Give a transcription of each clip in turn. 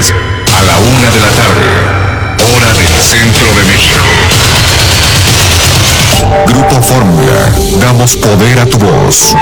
jueves a la 1 de la tarde, hora del centro de México. Grupo Fórmula, damos poder a tu voz.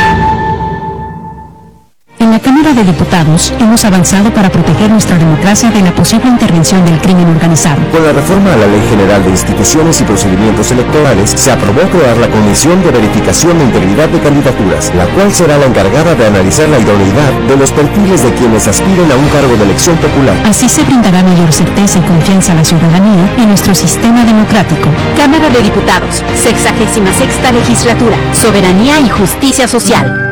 En la Cámara de Diputados hemos avanzado para proteger nuestra democracia de la posible intervención del crimen organizado. Con la reforma a la Ley General de Instituciones y Procedimientos Electorales, se aprobó crear la Comisión de Verificación de Integridad de Candidaturas, la cual será la encargada de analizar la idoneidad de los perfiles de quienes aspiren a un cargo de elección popular. Así se brindará mayor certeza y confianza a la ciudadanía en nuestro sistema democrático. Cámara de Diputados, 66ª Legislatura, Soberanía y Justicia Social.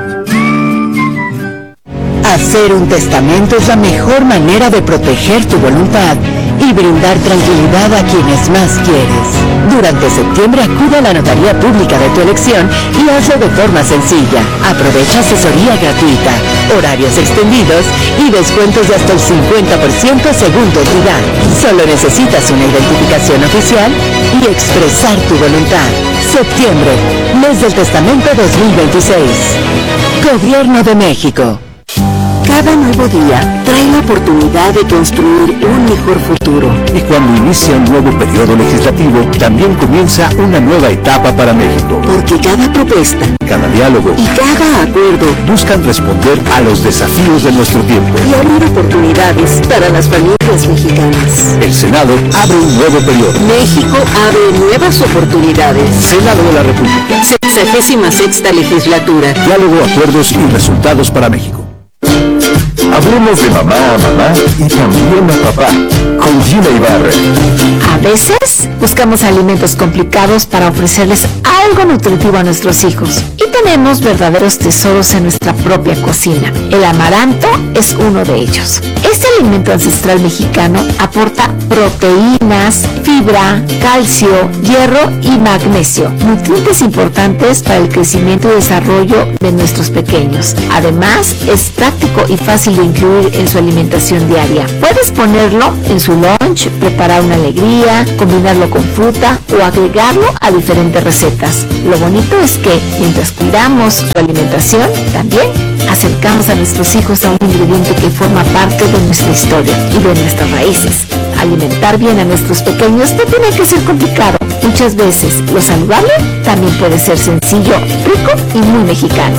Hacer un testamento es la mejor manera de proteger tu voluntad y brindar tranquilidad a quienes más quieres. Durante septiembre acude a la notaría pública de tu elección y hazlo de forma sencilla. Aprovecha asesoría gratuita, horarios extendidos y descuentos de hasta el 50% según tu entidad. Solo necesitas una identificación oficial y expresar tu voluntad. Septiembre, mes del testamento 2026. Gobierno de México. Cada nuevo día trae la oportunidad de construir un mejor futuro. Y cuando inicia un nuevo periodo legislativo, también comienza una nueva etapa para México. Porque cada propuesta, cada diálogo y cada acuerdo buscan responder a los desafíos de nuestro tiempo y abrir oportunidades para las familias mexicanas. El Senado abre un nuevo periodo. México abre nuevas oportunidades. Senado de la República. 66ª Legislatura. Diálogo, acuerdos y resultados para México. Hablemos de mamá a mamá y también a papá, con Gina Ibarra. A veces buscamos alimentos complicados para ofrecerles algo nutritivo a nuestros hijos. Y tenemos verdaderos tesoros en nuestra propia cocina. El amaranto es uno de ellos. Este alimento ancestral mexicano aporta proteínas, fibra, calcio, hierro y magnesio, nutrientes importantes para el crecimiento y desarrollo de nuestros pequeños. Además, es práctico y fácil de incluir en su alimentación diaria. Puedes ponerlo en su lunch, preparar una alegría, combinarlo con fruta o agregarlo a diferentes recetas. Lo bonito es que mientras cuidamos su alimentación, también acercamos a nuestros hijos a un ingrediente que forma parte de nuestra historia y de nuestras raíces. Alimentar bien a nuestros pequeños no tiene que ser complicado. Muchas veces lo saludable también puede ser sencillo, rico y muy mexicano.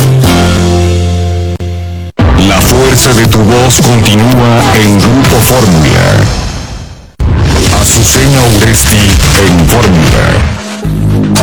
La fuerza de tu voz continúa en Grupo Fórmula. Azucena Uresti en Fórmula.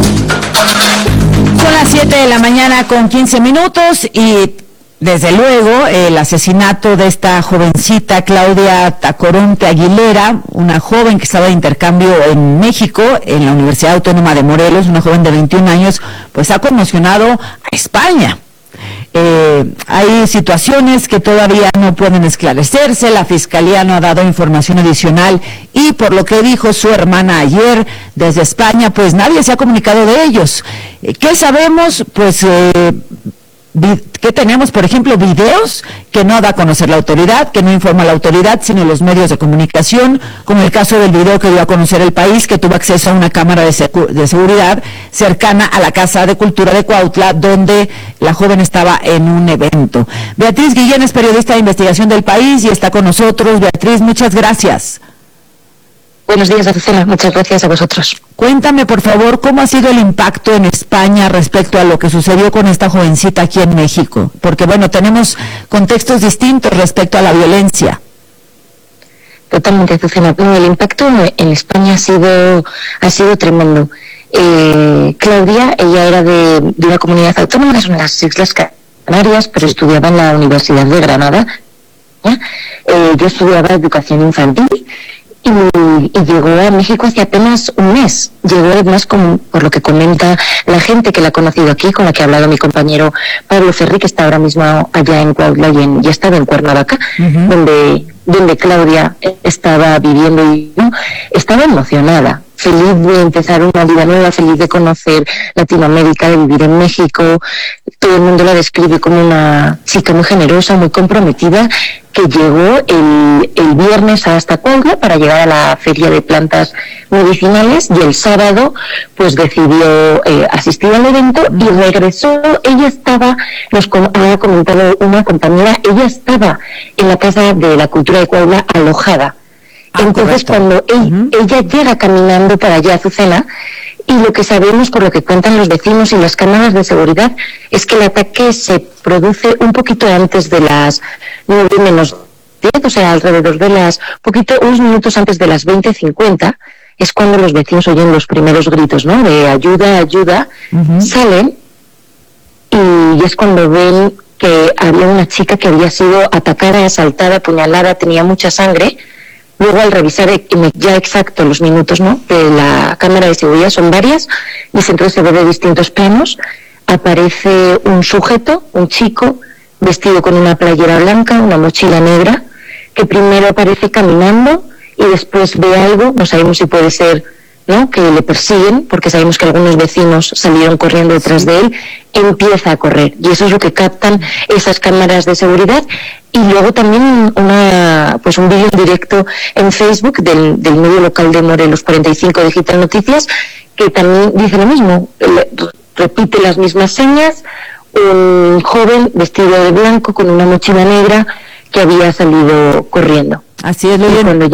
Son las 7 de la mañana con 15 minutos y desde luego el asesinato de esta jovencita Claudia Tacoronte Aguilera, una joven que estaba de intercambio en México, en la Universidad Autónoma de Morelos, una joven de 21 años, pues ha conmocionado a España. Hay situaciones que todavía no pueden esclarecerse, la Fiscalía no ha dado información adicional y por lo que dijo su hermana ayer desde España, pues nadie se ha comunicado de ellos. ¿Qué sabemos? Pues que tenemos, por ejemplo, videos que no da a conocer la autoridad, que no informa la autoridad, sino los medios de comunicación, como el caso del video que dio a conocer El País, que tuvo acceso a una cámara de seguridad cercana a la Casa de Cultura de Cuautla, donde la joven estaba en un evento. Beatriz Guillén es periodista de investigación del País y está con nosotros. Beatriz, muchas gracias. Buenos días, Azucena. Muchas gracias a vosotros. Cuéntame, por favor, ¿cómo ha sido el impacto en España respecto a lo que sucedió con esta jovencita aquí en México? Porque, bueno, tenemos contextos distintos respecto a la violencia. Totalmente, Azucena. No, el impacto en España ha sido tremendo. Claudia, ella era de una comunidad autónoma, son las Islas Canarias, pero estudiaba en la Universidad de Granada. Yo estudiaba educación infantil. Y llegó a México hace apenas un mes. Llegó además, por lo que comenta la gente que la ha conocido aquí, con la que ha hablado mi compañero Pablo Ferri, que está ahora mismo allá en Cuautla y estaba en Cuernavaca, donde Claudia estaba viviendo y estaba emocionada, feliz de empezar una vida nueva, feliz de conocer Latinoamérica, de vivir en México. Todo el mundo la describe como una chica muy generosa, muy comprometida que llegó el viernes hasta Cuautla para llegar a la feria de plantas medicinales, y el sábado pues decidió asistir al evento y regresó. Ella estaba, nos ha comentado una compañera, ella estaba en la Casa de la Cultura de Cuautla alojada. Entonces, cuando ella llega caminando para allá, Azucena, y lo que sabemos por lo que cuentan los vecinos y las cámaras de seguridad es que el ataque se produce un poquito antes de las 9:10, o sea, alrededor de unos minutos antes de las 20:50, es cuando los vecinos oyen los primeros gritos, ¿no? De ayuda, ayuda. Salen y es cuando ven que había una chica que había sido atacada, asaltada, apuñalada, tenía mucha sangre. Luego, al revisar ya exacto los minutos, ¿no?, de la cámara de seguridad, son varias, y entonces se ve de distintos planos, aparece un sujeto, un chico, vestido con una playera blanca, una mochila negra, que primero aparece caminando y después ve algo, no sabemos si puede ser, ¿no?, que le persiguen, porque sabemos que algunos vecinos salieron corriendo detrás de él, empieza a correr, y eso es lo que captan esas cámaras de seguridad. Y luego también un vídeo en directo en Facebook del medio local de Morelos 45 Digital Noticias, que también dice lo mismo, repite las mismas señas, un joven vestido de blanco con una mochila negra que había salido corriendo. Así es,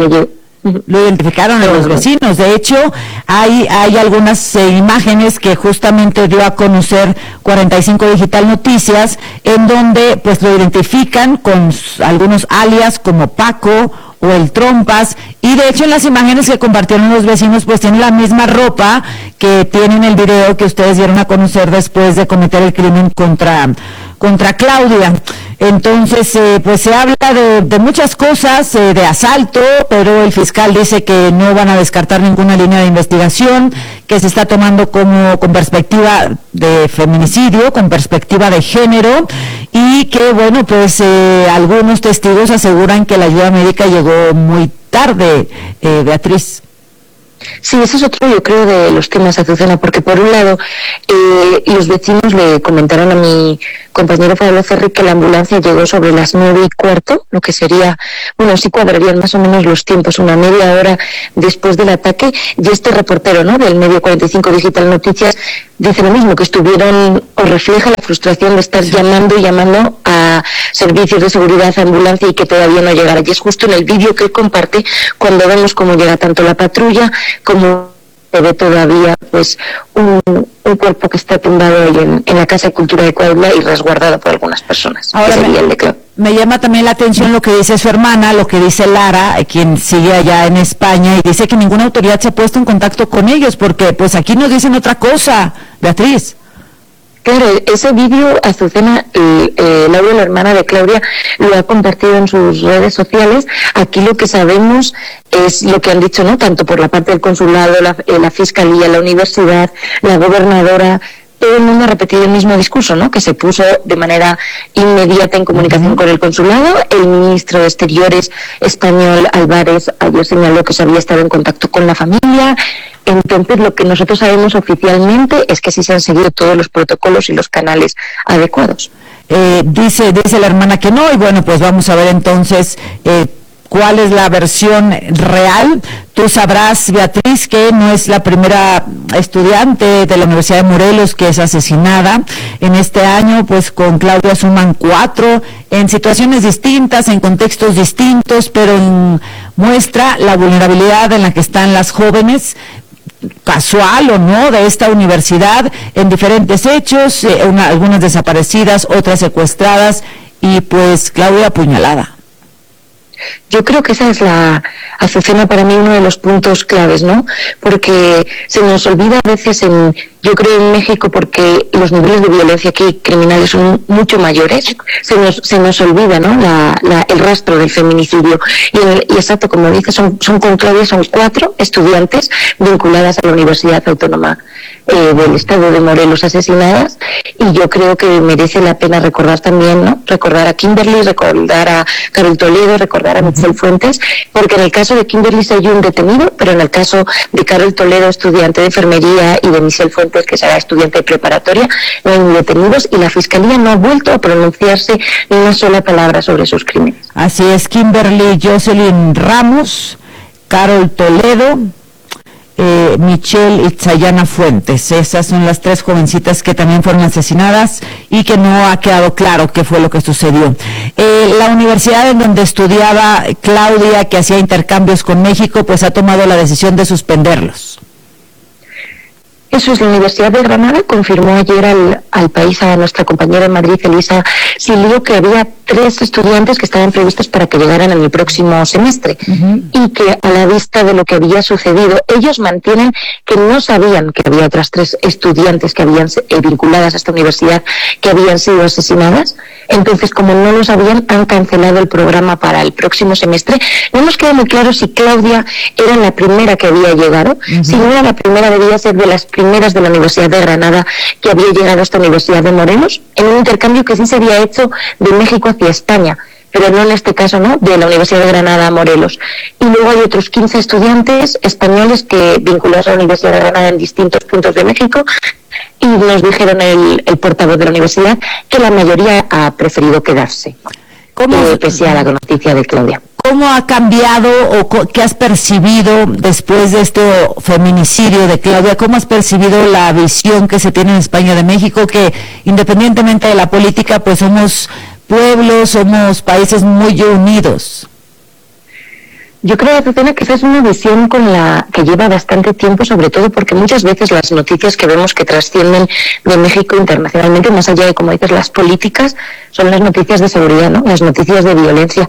lo identificaron los vecinos. De hecho, hay algunas imágenes que justamente dio a conocer 45 Digital Noticias, en donde pues lo identifican con algunos alias como Paco o el Trompas, y de hecho en las imágenes que compartieron los vecinos pues tiene la misma ropa que tiene en el video que ustedes dieron a conocer después de cometer el crimen contra Claudia. Entonces, pues se habla de muchas cosas, de asalto, pero el fiscal dice que no van a descartar ninguna línea de investigación, que se está tomando con perspectiva de feminicidio, con perspectiva de género, y que, bueno, pues algunos testigos aseguran que la ayuda médica llegó muy tarde, Beatriz. Sí, ese es otro, yo creo, de los temas, Azucena, porque por un lado los vecinos le comentaron a mi compañero Pablo Ferri que la ambulancia llegó sobre las 9:15, lo que sería, bueno, sí cuadrarían más o menos los tiempos, una media hora después del ataque, y este reportero, ¿no?, del medio 45 Digital Noticias dice lo mismo, que estuvieron, o refleja la frustración de estar llamando a servicios de seguridad, a ambulancia, y que todavía no llegara. Y es justo en el vídeo que él comparte cuando vemos cómo llega tanto la patrulla como se ve todavía pues un cuerpo que está tumbado ahí en la Casa de Cultura de Cuautla y resguardado por algunas personas. Ahora me llama también la atención lo que dice su hermana, lo que dice Lara, quien sigue allá en España, y dice que ninguna autoridad se ha puesto en contacto con ellos, porque pues aquí nos dicen otra cosa, Beatriz. Claro, ese vídeo, Azucena, Laura, la hermana de Claudia, lo ha compartido en sus redes sociales. Aquí lo que sabemos es lo que han dicho, ¿no?, tanto por la parte del consulado, la fiscalía, la universidad, la gobernadora. Todo el mundo ha repetido el mismo discurso, ¿no?, que se puso de manera inmediata en comunicación con el consulado. El ministro de Exteriores español, Álvarez, ayer señaló que se había estado en contacto con la familia. Entonces, lo que nosotros sabemos oficialmente es que sí se han seguido todos los protocolos y los canales adecuados. Dice la hermana que no, y bueno, pues vamos a ver entonces cuál es la versión real. Tú sabrás, Beatriz, que no es la primera estudiante de la Universidad de Morelos que es asesinada. En este año, pues con Claudia suman 4, en situaciones distintas, en contextos distintos, pero muestra la vulnerabilidad en la que están las jóvenes, casual o no, de esta universidad, en diferentes hechos, algunas desaparecidas, otras secuestradas, y pues Claudia apuñalada. Yo creo que esa es Azucena, para mí uno de los puntos claves, ¿no? Porque se nos olvida a veces yo creo en México, porque los niveles de violencia aquí criminales son mucho mayores, se nos olvida, ¿no?, el rastro del feminicidio. Y exacto, como dices, son con Claudia, son 4 estudiantes vinculadas a la Universidad Autónoma del Estado de Morelos asesinadas, y yo creo que merece la pena recordar también, ¿no?, recordar a Kimberly, recordar a Carol Toledo, recordar a Michelle Fuentes, porque en el caso de Kimberly se hay un detenido, pero en el caso de Carol Toledo, estudiante de enfermería, y de Michelle Fuentes, Fuentes, que será estudiante de preparatoria, no hay ni detenidos y la Fiscalía no ha vuelto a pronunciarse ni una sola palabra sobre sus crímenes. Así es, Kimberly Jocelyn Ramos, Carol Toledo, Michelle Itzayana Fuentes. Esas son las 3 jovencitas que también fueron asesinadas y que no ha quedado claro qué fue lo que sucedió. La universidad en donde estudiaba Claudia, que hacía intercambios con México, pues ha tomado la decisión de suspenderlos. Eso es, la Universidad de Granada confirmó ayer al país, a nuestra compañera en Madrid, Elisa Silio, que había 3 estudiantes que estaban previstos para que llegaran en el próximo semestre, y que a la vista de lo que había sucedido, ellos mantienen que no sabían que había otras 3 estudiantes que habían vinculadas a esta universidad que habían sido asesinadas. Entonces, como no lo sabían, han cancelado el programa para el próximo semestre. No nos queda muy claro si Claudia era la primera que había llegado. Si no era la primera, debía ser de las primeras de la Universidad de Granada que había llegado a esta Universidad de Morelos, en un intercambio que sí se había hecho de México hacia España, pero no en este caso, ¿no?, de la Universidad de Granada a Morelos. Y luego hay otros 15 estudiantes españoles que vinculados a la Universidad de Granada en distintos puntos de México, y nos dijeron el portavoz de la universidad que la mayoría ha preferido quedarse, pese a la noticia de Claudia. ¿Cómo ha cambiado o qué has percibido después de este feminicidio de Claudia? ¿Cómo has percibido la visión que se tiene en España de México, que independientemente de la política, pues somos pueblos, somos países muy unidos? Yo creo, Tatiana, que esa es una visión con la que lleva bastante tiempo, sobre todo porque muchas veces las noticias que vemos que trascienden de México internacionalmente, más allá de, como dices, las políticas, son las noticias de seguridad, ¿no?, las noticias de violencia.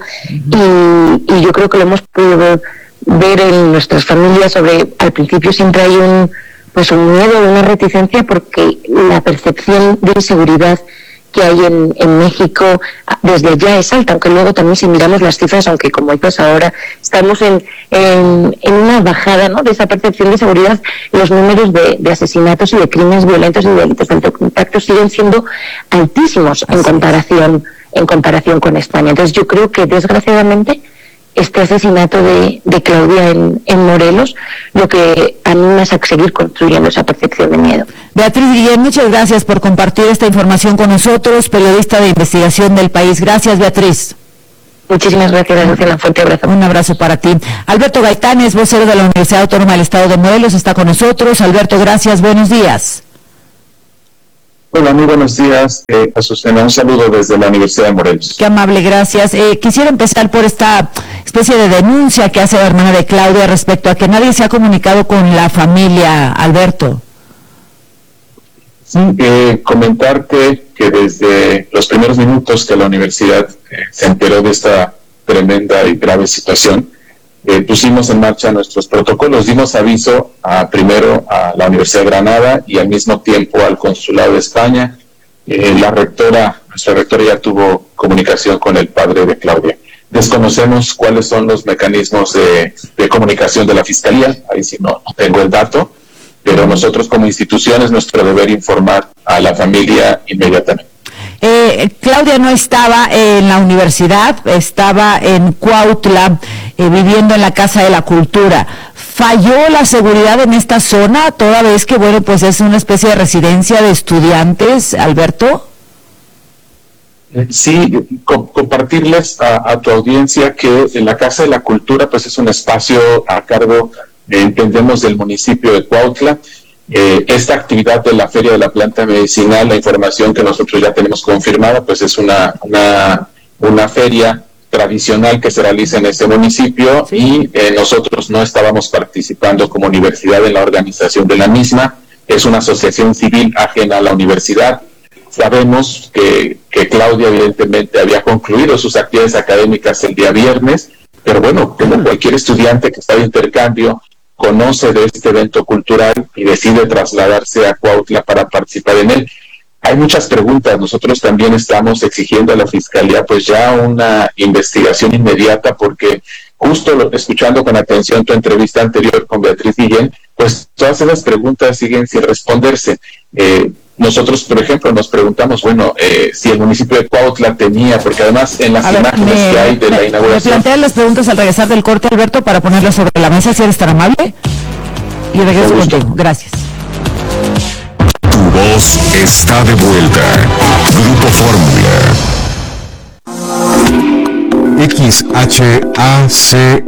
Y yo creo que lo hemos podido ver en nuestras familias. Al principio siempre hay un miedo, una reticencia, porque la percepción de inseguridad que hay en México desde allá es alta, aunque luego también, si miramos las cifras, aunque como dices ahora, estamos en una bajada, ¿no?, de esa percepción de seguridad, los números de asesinatos y de crímenes violentos y de delitos de alto contacto siguen siendo altísimos en comparación con España. Entonces yo creo que, desgraciadamente, este asesinato de Claudia en Morelos lo que anima es a seguir construyendo esa percepción de miedo. Beatriz Guillén, muchas gracias por compartir esta información con nosotros, periodista de investigación del País. Gracias, Beatriz. Muchísimas gracias, Luciana. Fuerte abrazo. Un abrazo para ti. Alberto Gaitanes, vocero de la Universidad Autónoma del Estado de Morelos, está con nosotros. Alberto, gracias, buenos días. Hola, muy buenos días, Azucena. Un saludo desde la Universidad de Morelos. Qué amable, gracias. Quisiera empezar por esta especie de denuncia que hace la hermana de Claudia respecto a que nadie se ha comunicado con la familia, Alberto. Sí, comentarte que desde los primeros minutos que la universidad se enteró de esta tremenda y grave situación, pusimos en marcha nuestros protocolos, dimos aviso primero a la Universidad de Granada y al mismo tiempo al Consulado de España. Nuestra rectora ya tuvo comunicación con el padre de Claudia. Desconocemos cuáles son los mecanismos de comunicación de la Fiscalía, ahí sí no tengo el dato, pero nosotros como institución es nuestro deber informar a la familia inmediatamente. Claudia no estaba en la universidad, estaba en Cuautla, viviendo en la Casa de la Cultura. ¿Falló la seguridad en esta zona, toda vez que, bueno, pues es una especie de residencia de estudiantes, Alberto? Sí, compartirles a tu audiencia que en la Casa de la Cultura pues es un espacio a cargo, entendemos, del municipio de Cuautla. Esta actividad de la Feria de la Planta Medicinal, la información que nosotros ya tenemos confirmada, pues es una feria tradicional que se realiza en este municipio, y nosotros no estábamos participando como universidad en la organización de la misma. Es una asociación civil ajena a la universidad. Sabemos que Claudia evidentemente había concluido sus actividades académicas el día viernes, pero bueno, como cualquier estudiante que está de intercambio, conoce de este evento cultural y decide trasladarse a Cuautla para participar en él. Hay muchas preguntas. Nosotros también estamos exigiendo a la Fiscalía pues ya una investigación inmediata, porque justo escuchando con atención tu entrevista anterior con Beatriz Guillén, pues todas esas preguntas siguen sin responderse. Nosotros, por ejemplo, nos preguntamos, si el municipio de Cuautla tenía, porque además en las imágenes que hay de la inauguración... Me plantean las preguntas al regresar del corte, Alberto, para ponerlas sobre la mesa, si eres tan amable, y regreso contigo. Gracias. voz está de vuelta. Grupo Fórmula. XHACE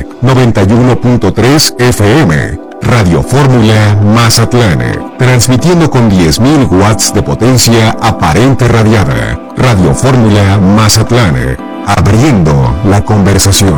91.3 FM. Radio Fórmula Mazatlán, transmitiendo con 10.000 watts de potencia aparente radiada. Radio Fórmula Mazatlán, abriendo la conversación.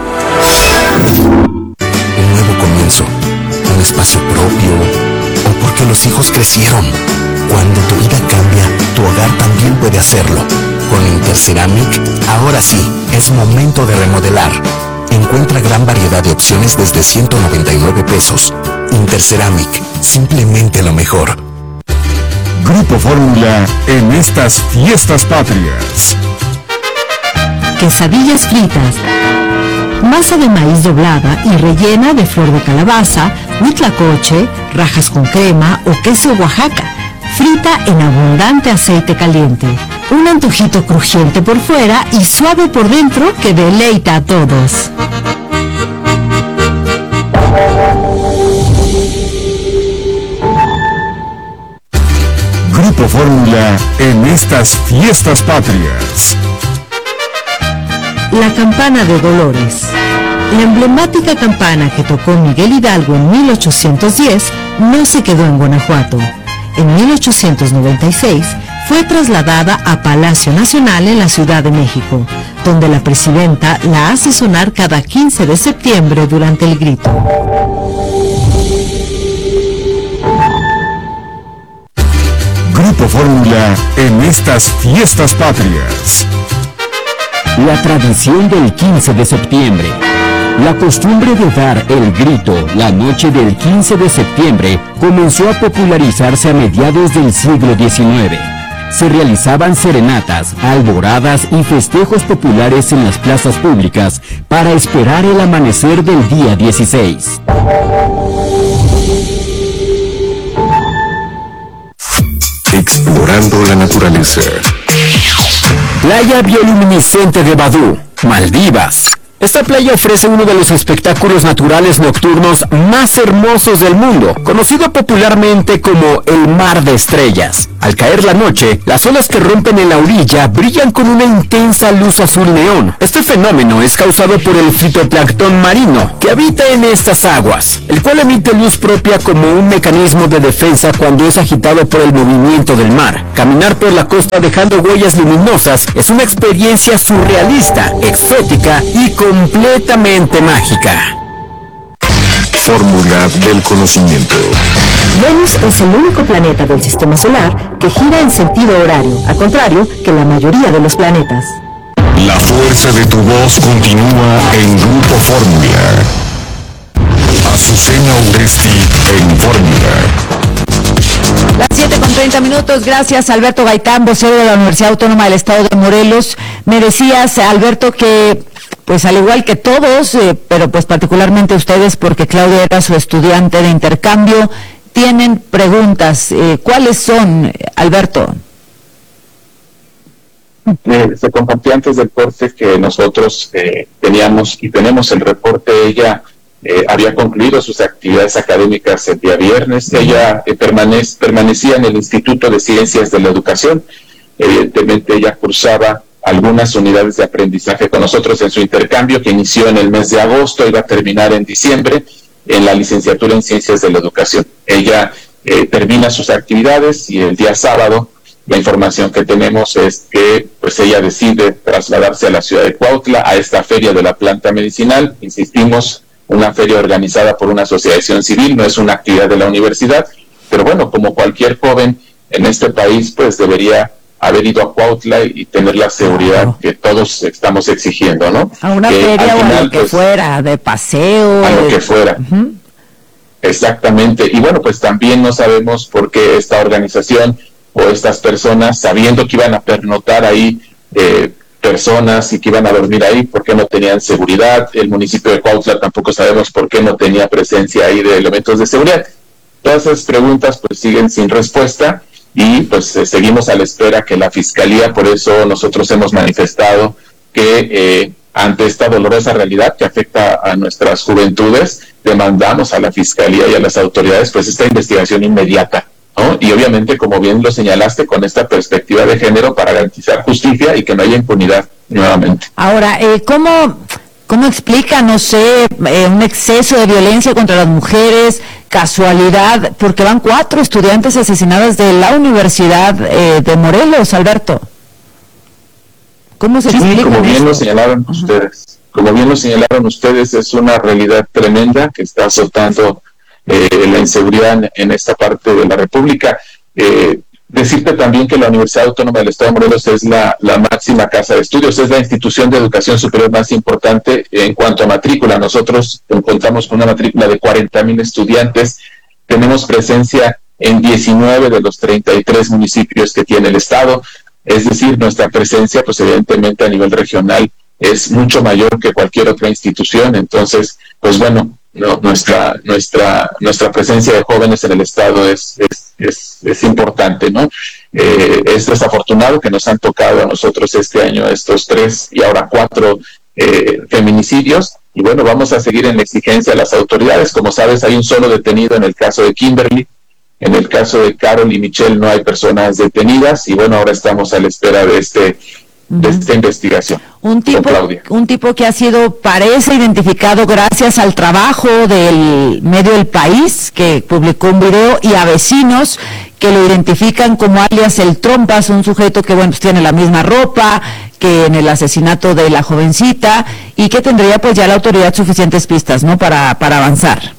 Un nuevo comienzo, un espacio propio, o porque los hijos crecieron. Cuando tu vida cambia, tu hogar también puede hacerlo. Con Interceramic, ahora sí, es momento de remodelar. Encuentra gran variedad de opciones desde 199 pesos. Interceramic, simplemente lo mejor. Grupo Fórmula en estas fiestas patrias. Quesadillas fritas. Masa de maíz doblada y rellena de flor de calabaza, huitlacoche, rajas con crema o queso Oaxaca. Frita en abundante aceite caliente. Un antojito crujiente por fuera y suave por dentro que deleita a todos. Grupo Fórmula en estas fiestas patrias. La campana de Dolores. La emblemática campana que tocó Miguel Hidalgo en 1810 no se quedó en Guanajuato. En 1896 fue trasladada a Palacio Nacional en la Ciudad de México, donde la presidenta la hace sonar cada 15 de septiembre durante el grito. Grupo Fórmula en estas fiestas patrias. La tradición del 15 de septiembre. La costumbre de dar el grito la noche del 15 de septiembre comenzó a popularizarse a mediados del siglo XIX. Se realizaban serenatas, alboradas y festejos populares en las plazas públicas para esperar el amanecer del día 16. Explorando la naturaleza. Playa bioluminiscente de Badú, Maldivas. Esta playa ofrece uno de los espectáculos naturales nocturnos más hermosos del mundo, conocido popularmente como el Mar de Estrellas. Al caer la noche, las olas que rompen en la orilla brillan con una intensa luz azul neón. Este fenómeno es causado por el fitoplancton marino que habita en estas aguas, el cual emite luz propia como un mecanismo de defensa cuando es agitado por el movimiento del mar. Caminar por la costa dejando huellas luminosas es una experiencia surrealista, exótica y completamente mágica. Fórmula del conocimiento. Venus es el único planeta del sistema solar que gira en sentido horario, al contrario que la mayoría de los planetas. La fuerza de tu voz continúa en Grupo Fórmula. Azucena Uresti en Fórmula. Las 7:30, gracias Alberto Gaitán, vocero de la Universidad Autónoma del Estado de Morelos. Me decías, Alberto, que pues al igual que todos, pero pues particularmente ustedes, porque Claudia era su estudiante de intercambio, tienen preguntas. ¿Cuáles son, Alberto? Se compartió antes del corte que nosotros teníamos y tenemos el reporte. Ella había concluido sus actividades académicas el día viernes. Ella permanecía en el Instituto de Ciencias de la Educación. Evidentemente ella cursaba algunas unidades de aprendizaje con nosotros en su intercambio que inició en el mes de agosto, iba a terminar en diciembre en la licenciatura en Ciencias de la Educación. Ella termina sus actividades y el día sábado la información que tenemos es que pues ella decide trasladarse a la ciudad de Cuautla, a esta feria de la planta medicinal. Insistimos, una feria organizada por una asociación civil, no es una actividad de la universidad, pero bueno, como cualquier joven en este país, pues debería haber ido a Cuautla y tener la seguridad que todos estamos exigiendo, ¿no? A una feria o a lo que fuera, de paseo. A lo que fuera. Exactamente. Y bueno, pues también no sabemos por qué esta organización o estas personas, sabiendo que iban a pernotar ahí personas y que iban a dormir ahí, por qué no tenían seguridad. El municipio de Cuautla tampoco sabemos por qué no tenía presencia ahí de elementos de seguridad. Todas esas preguntas pues siguen sin respuesta. Y pues seguimos a la espera que la Fiscalía, por eso nosotros hemos manifestado que ante esta dolorosa realidad que afecta a nuestras juventudes, demandamos a la Fiscalía y a las autoridades pues esta investigación inmediata ¿no? Y obviamente, como bien lo señalaste, con esta perspectiva de género para garantizar justicia y que no haya impunidad nuevamente. Ahora, ¿cómo explica, no sé, un exceso de violencia contra las mujeres, casualidad, porque van 4 estudiantes asesinadas de la Universidad de Morelos, Alberto? ¿Cómo se explica? Como bien lo señalaron ustedes. Como bien lo señalaron ustedes, es una realidad tremenda que está azotando la inseguridad en esta parte de la República. Decirte también que la Universidad Autónoma del Estado de Morelos es la máxima casa de estudios, es la institución de educación superior más importante en cuanto a matrícula. Nosotros contamos con una matrícula de 40,000 estudiantes, tenemos presencia en 19 de los 33 municipios que tiene el Estado, es decir, nuestra presencia, pues evidentemente a nivel regional es mucho mayor que cualquier otra institución. Entonces, pues bueno, nuestra presencia de jóvenes en el Estado es importante, ¿no? Es desafortunado que nos han tocado a nosotros este año estos 3 y ahora 4 feminicidios, y bueno, vamos a seguir en la exigencia a las autoridades. Como sabes, hay un solo detenido en el caso de Kimberly. En el caso de Carol y Michelle no hay personas detenidas, y bueno, ahora estamos a la espera de esta investigación. Un tipo que ha sido, parece identificado gracias al trabajo del medio El País, que publicó un video, y a vecinos que lo identifican como alias El Trompas, un sujeto que, bueno, pues tiene la misma ropa que en el asesinato de la jovencita, y que tendría pues ya la autoridad suficientes pistas, ¿no?, para avanzar.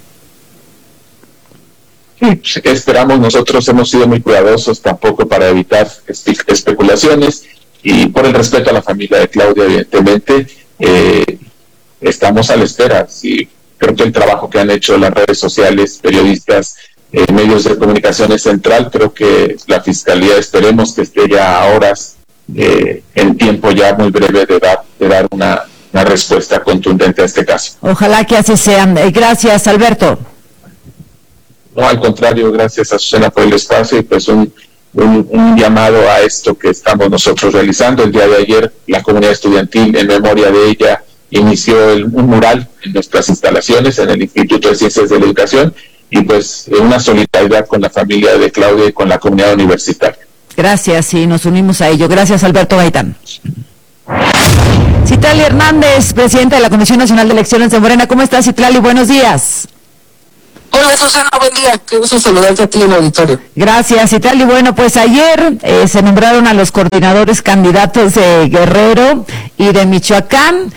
Sí, esperamos, nosotros hemos sido muy cuidadosos tampoco para evitar especulaciones, y por el respeto a la familia de Claudia, evidentemente, estamos a la espera. Sí, creo que el trabajo que han hecho las redes sociales, periodistas, medios de comunicación es central. Creo que la Fiscalía, esperemos que esté ya a horas, en tiempo ya muy breve, de dar una respuesta contundente a este caso. Ojalá que así sean. Gracias, Alberto. No, al contrario, gracias a Susana por el espacio, y pues un llamado a esto que estamos nosotros realizando. El día de ayer la comunidad estudiantil, en memoria de ella, inició un mural en nuestras instalaciones en el Instituto de Ciencias de la Educación, y pues una solidaridad con la familia de Claudia y con la comunidad universitaria. Gracias, y nos unimos a ello. Gracias, Alberto Gaitán. Citlali Hernández, presidenta de la Comisión Nacional de Elecciones de Morena. ¿Cómo estás, Citlali? Buenos días. Hola, Susana, buen día. Qué gusto saludarte a ti en el auditorio. Gracias, y tal. Y bueno, pues ayer se nombraron a los coordinadores candidatos de Guerrero y de Michoacán.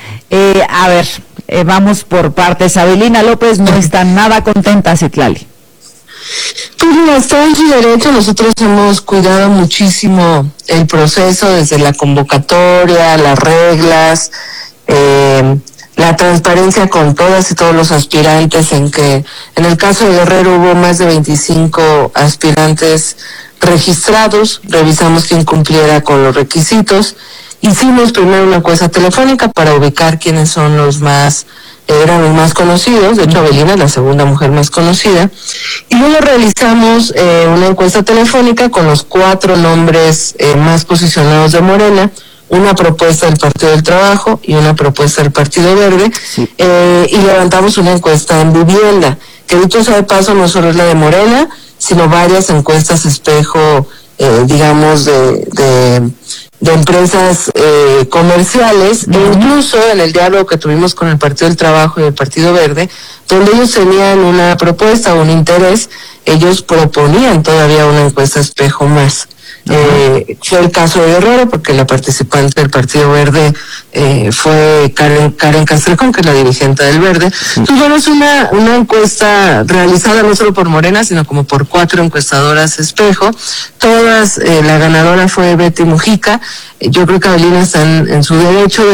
Vamos por partes. Abelina López no está nada contenta, Citlali. Pues mira, está en su derecho. Nosotros hemos cuidado muchísimo el proceso, desde la convocatoria, las reglas, la transparencia con todas y todos los aspirantes, en el caso de Guerrero hubo más de 25 aspirantes registrados, revisamos quién cumpliera con los requisitos, hicimos primero una encuesta telefónica para ubicar quiénes son eran los más conocidos, de hecho Abelina es la segunda mujer más conocida, y luego realizamos una encuesta telefónica con los 4 nombres más posicionados de Morena, una propuesta del Partido del Trabajo y una propuesta del Partido Verde, y levantamos una encuesta en vivienda, que dicho sea de paso no solo es la de Morena, sino varias encuestas espejo, digamos, de empresas comerciales, e incluso en el diálogo que tuvimos con el Partido del Trabajo y el Partido Verde, donde ellos tenían una propuesta, un interés, ellos proponían todavía una encuesta espejo más. Fue el caso de Guerrero, porque la participante del Partido Verde fue Karen Castrejón, que es la dirigente del Verde. Entonces, bueno, es una encuesta realizada no solo por Morena, sino como por 4 encuestadoras espejo. Todas, la ganadora fue Betty Mujica. Yo creo que Abelina está en su derecho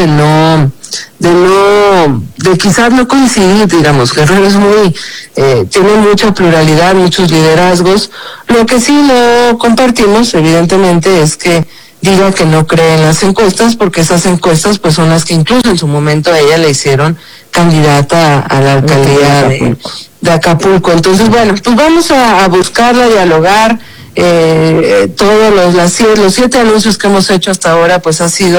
de quizás no coincidir, digamos. Guerrero es tiene mucha pluralidad, muchos liderazgos. Lo que sí no compartimos, evidentemente, es que diga que no cree en las encuestas, porque esas encuestas pues son las que incluso en su momento a ella le hicieron candidata a la alcaldía de Acapulco. Entonces, bueno, pues vamos a buscarla, dialogar. Todos los 7 anuncios que hemos hecho hasta ahora pues ha sido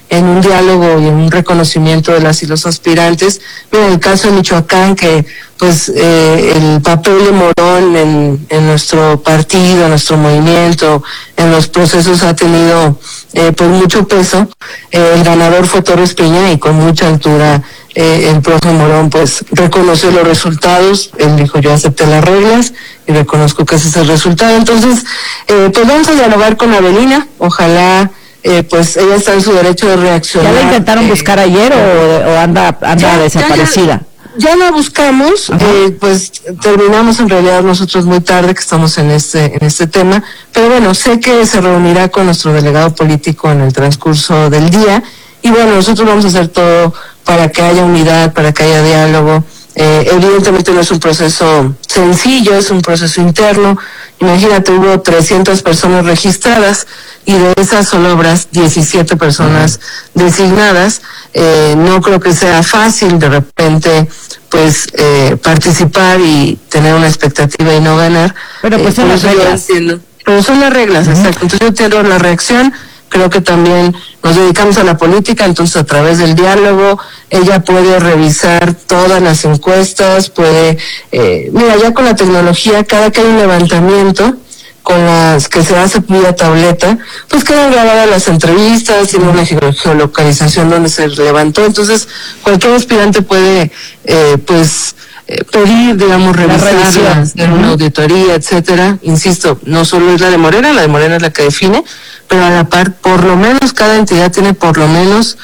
en un diálogo y en un reconocimiento de las y los aspirantes. Mira, el caso de Michoacán, que pues el papel de Morón en nuestro partido, en nuestro movimiento, en los procesos ha tenido pues mucho peso. El ganador fue Torres Peña y con mucha altura el profe Morón pues reconoció los resultados. Él dijo: yo acepté las reglas y reconozco que ese es el resultado. Entonces pues vamos a dialogar con Avelina. Ojalá pues ella está en su derecho de reaccionar. ¿Ya la intentaron buscar ayer o anda desaparecida? Ya la buscamos, pues terminamos en realidad nosotros muy tarde, que estamos en este tema, pero bueno, sé que se reunirá con nuestro delegado político en el transcurso del día, y bueno, nosotros vamos a hacer todo para que haya unidad, para que haya diálogo. Evidentemente no es un proceso sencillo, es un proceso interno. Imagínate, hubo 300 personas registradas y de esas solo habrás 17 personas designadas. No creo que sea fácil de repente pues participar y tener una expectativa y no ganar. Pero pues son las reglas. Pero son las reglas, exacto. Entonces yo entiendo la reacción. Creo que también nos dedicamos a la política, entonces a través del diálogo ella puede revisar todas las encuestas, puede, mira, ya con la tecnología, cada que hay un levantamiento con las que se hace vía tableta, pues quedan grabadas las entrevistas, tiene una geolocalización donde se levantó, entonces cualquier aspirante puede, pedir, digamos, revisarla, hacer una auditoría, etcétera. Insisto, no solo es la de Morena es la que define, pero a la par, por lo menos cada entidad tiene por lo menos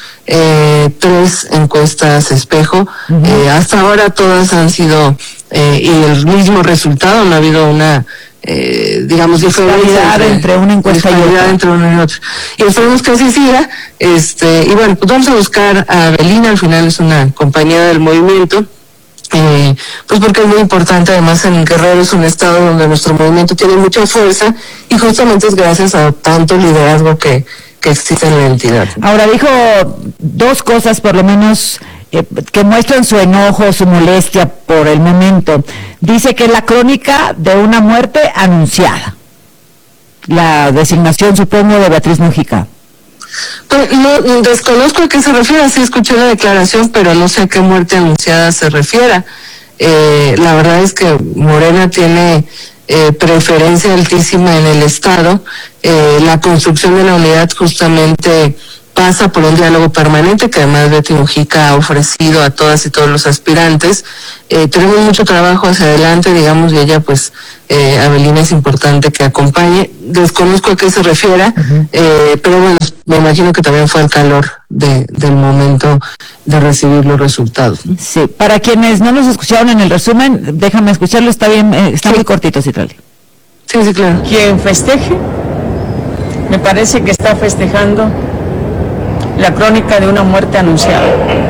3 encuestas espejo. Hasta ahora todas han sido y el mismo resultado, no ha habido una digamos diferencia entre una encuesta y otra. Entre uno y otro. Y esperemos que así siga. Y bueno, pues vamos a buscar a Avelina, al final es una compañera del movimiento. Pues porque es muy importante, además en Guerrero es un estado donde nuestro movimiento tiene mucha fuerza y justamente es gracias a tanto liderazgo que existe en la entidad. Ahora dijo 2 cosas por lo menos que muestran su enojo, su molestia por el momento. Dice que es la crónica de una muerte anunciada. La designación, supongo, de Beatriz Mujica. Pues no, desconozco a qué se refiere, sí escuché la declaración, pero no sé a qué muerte anunciada se refiera. La verdad es que Morena tiene preferencia altísima en el Estado. La construcción de la unidad justamente pasa por un diálogo permanente que además Betty Mujica ha ofrecido a todas y todos los aspirantes. Tenemos mucho trabajo hacia adelante, digamos, y ella pues Avelina es importante que acompañe. Desconozco a qué se refiera, pero bueno, me imagino que también fue el calor del momento de recibir los resultados. Sí, para quienes no nos escucharon en el resumen, déjame escucharlo, está bien, está muy cortito, Citlali. Sí, claro. Quien festeje, me parece que está festejando la crónica de una muerte anunciada.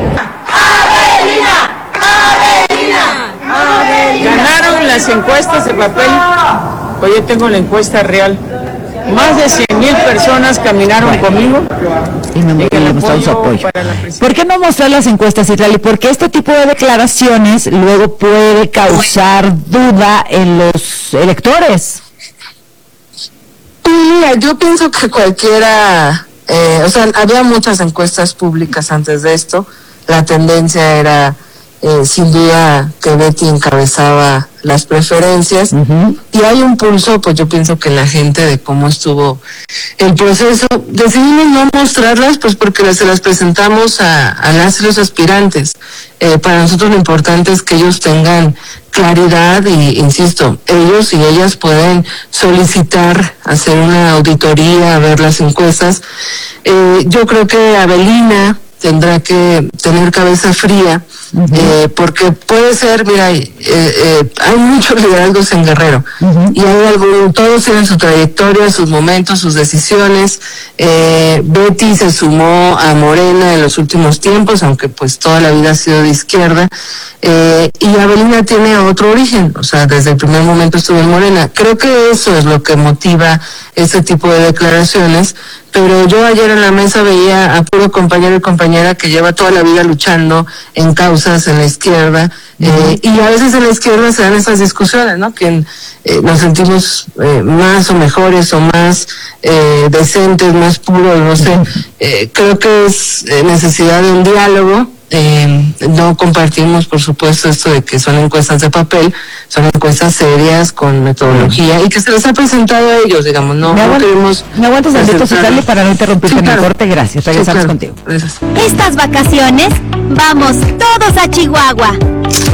¡Avelina! ¡Avelina! ¡Avelina! Ganaron las encuestas de papel, hoy yo tengo la encuesta real. Más de 100,000 personas caminaron conmigo y no me mostraron su apoyo. ¿Por qué no mostrar las encuestas, Citlali? Porque este tipo de declaraciones luego puede causar duda en los electores. Mira, yo pienso que cualquiera, había muchas encuestas públicas antes de esto. La tendencia era sin duda que Betty encabezaba las preferencias, y hay un pulso, pues yo pienso que la gente de cómo estuvo el proceso. Decidimos no mostrarlas, pues porque se las presentamos a las y los aspirantes. Para nosotros lo importante es que ellos tengan claridad y, insisto, ellos y ellas pueden solicitar hacer una auditoría, ver las encuestas. Yo creo que Avelina tendrá que tener cabeza fría, porque puede ser, mira, hay muchos liderazgos en Guerrero, y hay todos tienen su trayectoria, sus momentos, sus decisiones. Betty se sumó a Morena en los últimos tiempos, aunque pues toda la vida ha sido de izquierda, y Avelina tiene otro origen, o sea, desde el primer momento estuvo en Morena. Creo que eso es lo que motiva ese tipo de declaraciones. Pero yo ayer en la mesa veía a puro compañero y compañera que lleva toda la vida luchando en causas cosas en la izquierda, y a veces en la izquierda se dan esas discusiones, ¿no? Que nos sentimos más o mejores o más decentes, más puros, no sé. Creo que es necesidad de un diálogo. No compartimos, por supuesto, esto de que son encuestas de papel, son encuestas serias con metodología y que se les ha presentado a ellos, digamos, no queremos... ¿Me aguantas tantito, Citlali, para no interrumpirte en el corte? Gracias, regresamos contigo. Gracias. Estas vacaciones, vamos todos a Chihuahua.